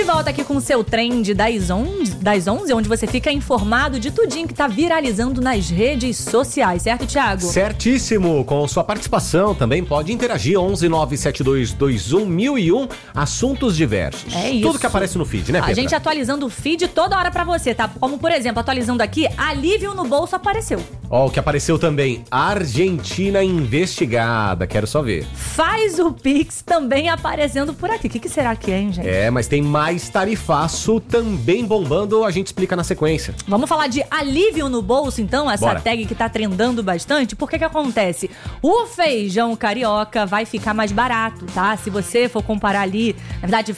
volta aqui com o seu trend das 11, onde você fica informado de tudinho que tá viralizando nas redes sociais, certo, Thiago? Certíssimo, com sua participação também pode interagir, 11 972 21 1001, assuntos diversos. É isso. Tudo que aparece no feed, né, Petra? A gente atualizando o feed toda hora pra você, tá? Como, por exemplo, atualizando aqui, alívio no bolso apareceu. Ó, o que apareceu também, Argentina investigada, quero só ver. Faz o Pix também aparecendo por aqui. O que será que é, hein, gente? É, mas tem mais tarifaço também bombando, a gente explica na sequência. Vamos falar de alívio no bolso, então, essa Bora. tag que tá trendando bastante. Por que acontece? O feijão carioca vai ficar mais barato, tá? Se você for comparar ali, na verdade,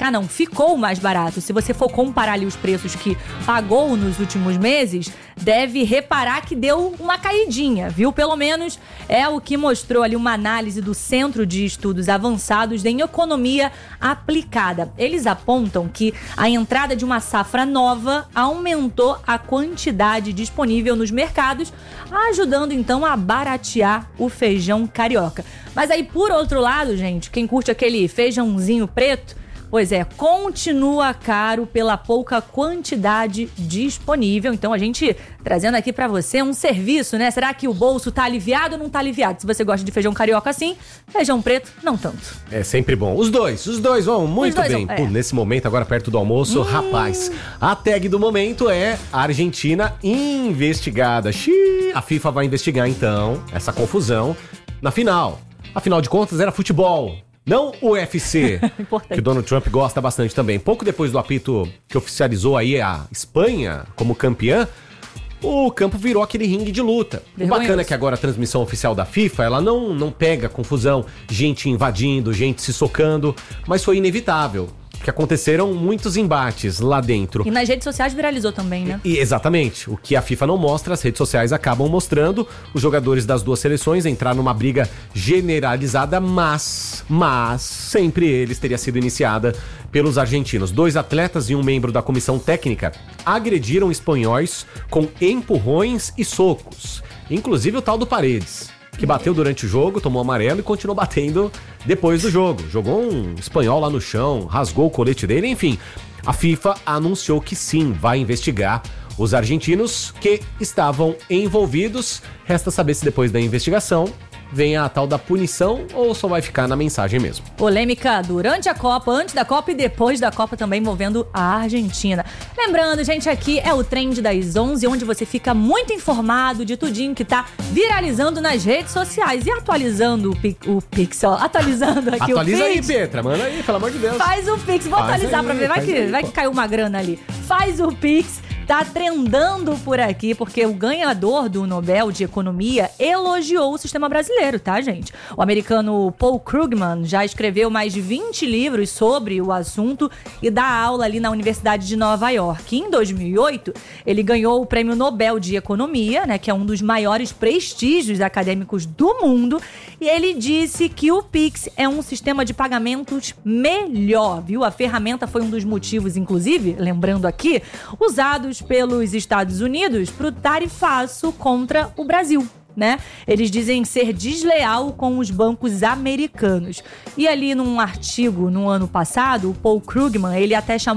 ficou mais barato. Se você for comparar ali os preços que pagou nos últimos meses, deve reparar que deu uma caidinha, viu? Pelo menos é o que mostrou ali uma análise do Centro de Estudos Avançados em Economia Aplicada. Eles apontam que a entrada de uma safra nova aumentou a quantidade disponível nos mercados, ajudando então a baratear o feijão carioca. Mas aí, por outro lado, gente, quem curte aquele feijãozinho preto, pois é, continua caro pela pouca quantidade disponível. Então a gente trazendo aqui pra você um serviço, né? Será que o bolso tá aliviado ou não tá aliviado? Se você gosta de feijão carioca assim, feijão preto, não tanto. É sempre bom. Os dois vão muito bem. Vão, Pô, nesse momento, agora perto do almoço, rapaz, a tag do momento é Argentina investigada. Xiii, a FIFA vai investigar então essa confusão na final. Afinal de contas, era futebol. Não o UFC, que o Donald Trump gosta bastante também. Pouco depois do apito que oficializou aí a Espanha como campeã, o campo virou aquele ringue de luta. O bacana é que agora a transmissão oficial da FIFA, ela não pega confusão, gente invadindo, gente se socando, mas foi inevitável. Que aconteceram muitos embates lá dentro. E nas redes sociais viralizou também, né? Exatamente. O que a FIFA não mostra, as redes sociais acabam mostrando. Os jogadores das duas seleções entraram numa briga generalizada, mas sempre eles teria sido iniciada pelos argentinos. 2 atletas e um membro da comissão técnica agrediram espanhóis com empurrões e socos. Inclusive o tal do Paredes, que bateu durante o jogo, tomou amarelo e continuou batendo depois do jogo. Jogou um espanhol lá no chão, rasgou o colete dele, enfim. A FIFA anunciou que sim, vai investigar os argentinos que estavam envolvidos. Resta saber se depois da investigação vem a tal da punição ou só vai ficar na mensagem mesmo. Polêmica durante a Copa, antes da Copa e depois da Copa também envolvendo a Argentina. Lembrando, gente, aqui é o Trend das 11, onde você fica muito informado de tudinho que tá viralizando nas redes sociais. E atualizando o Pix, ó, atualizando aqui Atualiza o Pix. aí, Petra, manda aí, pelo amor de Deus. Faz o Pix, vou atualizar aí, pra ver, vai que caiu uma grana ali. Faz o Pix. Tá trendando por aqui, porque o ganhador do Nobel de Economia elogiou o sistema brasileiro, tá, gente? O americano Paul Krugman já escreveu mais de 20 livros sobre o assunto e dá aula ali na Universidade de Nova York. Em 2008, ele ganhou o Prêmio Nobel de Economia, né, que é um dos maiores prestígios acadêmicos do mundo, e ele disse que o Pix é um sistema de pagamentos melhor, viu? A ferramenta foi um dos motivos, inclusive, lembrando aqui, usados pelos Estados Unidos para o tarifaço contra o Brasil, né? Eles dizem ser desleal com os bancos americanos. E ali num artigo no ano passado, o Paul Krugman, ele até chamou